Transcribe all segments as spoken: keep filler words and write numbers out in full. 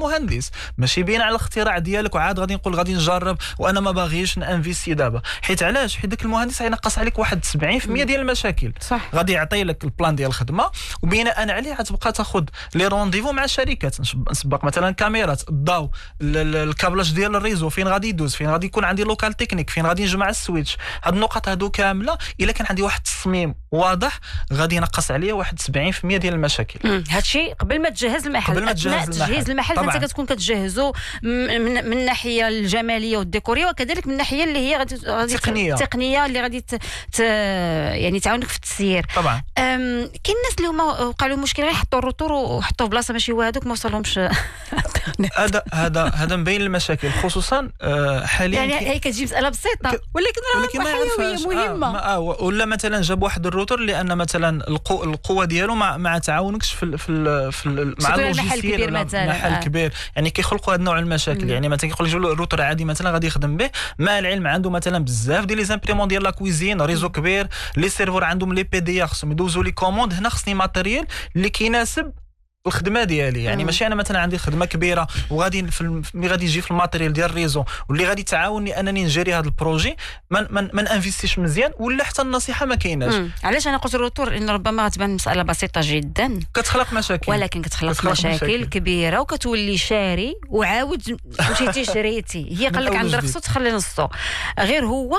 كمهندس ماشي باين على الاختراع ديالك وعاد غادي نقول غادي نجرب وانا ما باغيش نانفيستي دابا. حيت علاش؟ حيت داك المهندس غينقص عليك واحد سبعين بالمية ديال المشاكل. صح. غادي يعطي لك البلان ديال الخدمه وبناء عليه غتبقى تاخذ لي رونديفو مع الشركات. نسبق مثلا كاميرات الضوء الكابلاج ديال الريزو فين غادي يدوز، فين غادي يكون عندي لوكال تكنيك، فين غادي نجمع السويتش. هاد النقط هادو كامله الا كان عندي واحد التصميم واضح غادي ينقص عليا واحد سبعين بالمية ديال المشاكل. هادشي قبل ما تجهز المحل. قبل ما تجهز المحل تجهيز المحل فانت كتكون كتجهزه من من الناحيه الجماليه والديكوريه وكذلك من الناحيه اللي هي غادي غادي التقنيه التقنيه اللي غادي ت... ت... يعني تعاونك في التسيير. طبعا أم... كاين الناس اللي هما وقع لهم مشكل غير يحطوا الروتور وحطوه في بلاصه ماشي هو هذوك ما وصلهمش. هذا هذا هذا مبين المشاكل خصوصا حاليا. يعني هي كتجي مساله بسيطه ولكن راه حيويه مهمه. آه ولا مثلا جاب واحد الروتور لان مثلا القو القوه ديالو مع مع تعاونكش في في, في مع اللوجيستير مثلا محل آه. كبير يعني كيخلقوا هذا النوع المشاكل. يعني مثلا كيقول لك الروتور عادي مثلا غادي يخدم به مع العلم عنده مثلا بزاف ديال لي زامبريمون ديال لا كويزين ريزو كبير لي سيرفور عندهم لي بي دي خصهم يدوزوا لي كوموند. هنا خصني ماتيريال اللي كيناسب الخدمه ديالي. يعني ماشي انا مثلا عندي خدمه كبيره وغادي في ملي غادي يجي في الماتيريال ديال الريزو واللي غادي تعاوني انني نجري هذا البروجي ما من من انفيستيش مزيان ولا حتى النصيحه ما كايناش. علاش انا قلت الروتور؟ ان ربما غتبان مساله بسيطه جدا كتخلق مشاكل ولكن كتخلق, كتخلق مشاكل, مشاكل كبيره وكتولي شاري وعاود مشيتي شريتي. هي قال لك عند رخصو تخلي نصو. غير هو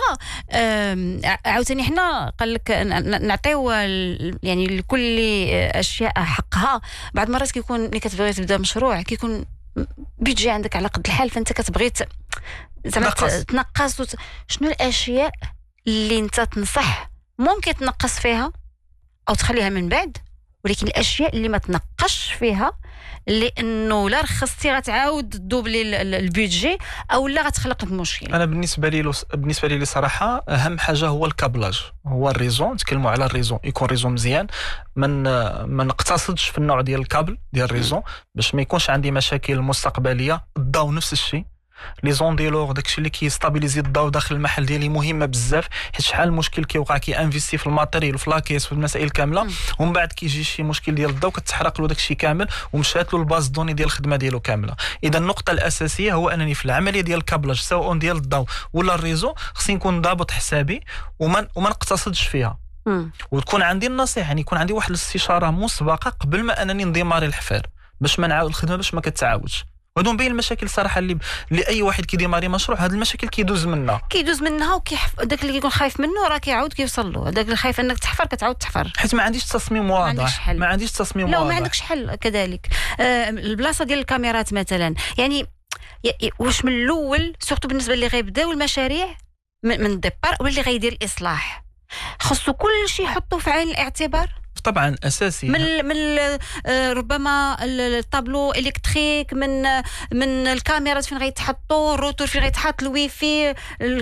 عاوتاني حنا قال لك نعطيو يعني لكل اشياء حقها. بعد مرات كيكون ملي كتبغي تبدا مشروع كيكون بيجي عندك على قد الحال فانت كتبغي زعما تنقص وت... شنو الاشياء اللي انت تنصح ممكن تنقص فيها او تخليها من بعد، ولكن الاشياء اللي ما تنقصش فيها لانه لا رخصتي غتعاود دوبلي البيدجي او لا غتخلق لك مشكل. انا بالنسبه لي بالنسبه لي صراحه اهم حاجه هو الكابلاج، هو الريزون. نتكلموا على الريزون يكون ريزون مزيان، من ما نقتصدش في النوع ديال الكابل ديال الريزون باش ما يكونش عندي مشاكل مستقبليه. الضوء نفس الشيء، لي زون ديلور داكشي اللي كيستابيليزي الضوء داخل المحل ديالي مهمه بزاف. حيت شحال المشكل كيوقع كي انفيستي في الماتيريال وفي لاكيس في المسائل كامله ومن بعد كيجي شي مشكل ديال الضوء كتحرق له داكشي كامل ومشات له الباز دوني ديال الخدمه ديالو كامله. اذا النقطه الاساسيه هو انني في العمليه ديال الكابلاج سواء ديال الضوء ولا الريزو خصني نكون ضابط حسابي وما وما نقتصدش فيها. مم. وتكون عندي النصيحه يعني يكون عندي واحد الاستشاره مسبقه قبل ما انني نديماري الحفير باش ما نعاود الخدمه باش ما كتعاودش. وهذو بين المشاكل صراحه اللي لاي واحد كيديماري مشروع هذه المشاكل كيدوز منها كيدوز منها وكيحف داك اللي كيكون خايف منه راه كيعاود كيوصل له. داك اللي خايف انك تحفر كتعاود تحفر حيت ما عنديش تصميم واضح. ما عنديش تصميم لا واضح. لا ما عندكش حل كذلك. آه البلاصه ديال الكاميرات مثلا يعني واش من الاول سورتو بالنسبه اللي غيبداو المشاريع من الديبار واللي غيدير الاصلاح خصو كل شيء يحطوه في عين الاعتبار. طبعا اساسي من من ربما الطابلو الكتريك من من الكاميرات فين غيتحطوا الروتور فين غيتحط الواي فاي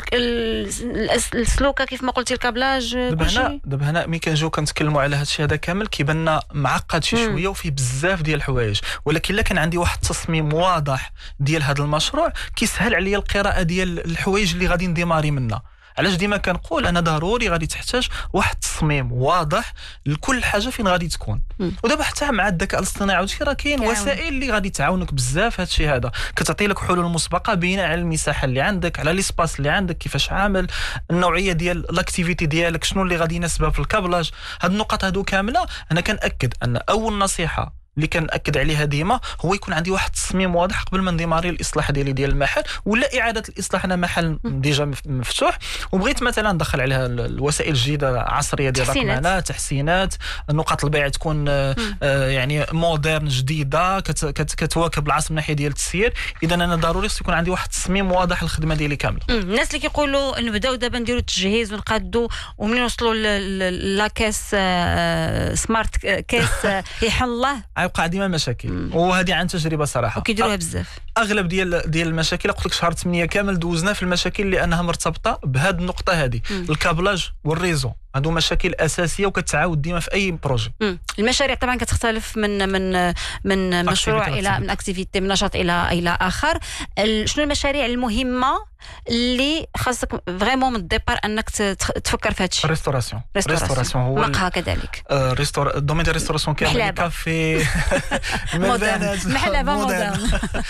السلوكه كيف ما قلتي الكابلاج. دابا هنا دابا هنا ملي كنجيو كنتكلموا على هذا الشيء هذا كامل كيبان لنا معقد شي شويه وفيه بزاف ديال الحوايج، ولكن الا كان عندي واحد التصميم واضح ديال هذا المشروع كيسهل عليا القراءه ديال الحوايج اللي غادي نديماري منها. علاش ديما كنقول انا ضروري غادي تحتاج واحد التصميم واضح لكل حاجه فين غادي تكون. ودابا حتى مع الذكاء الاصطناعي راه كاين وسائل اللي غادي تعاونك بزاف. هذا الشيء هذا كتعطي لك حلول مسبقه بناء على المساحه اللي عندك، على ليسباس اللي عندك، كيفاش عامل، النوعيه ديال لاكتيفيتي ديالك، شنو اللي غادي يناسبها في الكابلاج. هاد النقط هادو كامله انا كنأكد ان اول نصيحه اللي كنأكد عليها ديما هو يكون عندي واحد التصميم واضح قبل ما نديماري الاصلاح ديالي ديال المحل ولا اعاده الاصلاح. انا محل ديجا مفتوح وبغيت مثلا ندخل عليها الوسائل الجديده عصريه ديال الرقمنه، تحسينات، نقاط البيع تكون آه يعني مودرن جديده كت كت كتواكب العصر من ناحيه ديال التسيير. اذا انا ضروري خص يكون عندي واحد التصميم واضح للخدمه ديالي كامله. الناس اللي كيقولوا نبداو دابا نديروا التجهيز ونقادوا ومنين نوصلوا لاكاس آه سمارت كاس آه يحل الله غيبقى ديما مشاكل. وهذه عن تجربه صراحه وكيديروها بزاف. اغلب ديال ديال المشاكل قلت لك شهر ثمانية كامل دوزنا في المشاكل لانها مرتبطه بهذه النقطه هذه. الكابلاج والريزو هادو مشاكل اساسيه وكتعاود ديما في اي بروجي. المشاريع طبعا كتختلف من من من مشروع الى من اكتيفيتي من نشاط الى الى اخر. شنو المشاريع المهمه اللي خاصك فريمون من الديبار انك تفكر في هذا الشيء؟ ريستوراسيون ريستوراسيون هو مقهى كذلك. ريستور دومين ديال ريستوراسيون كاين كافي محل مودرن